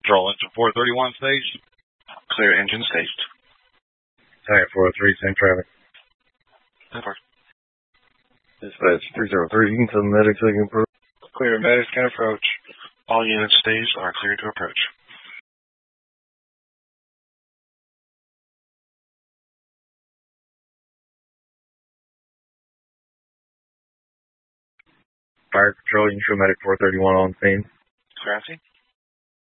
Control engine 431 staged. Clear engine staged. Tank 403, same traffic. Dispatch 303, to the medics they can approach. Clear, medics can approach. All units staged are cleared to approach. Fire control, you can show medic 431 on scene. Clancy?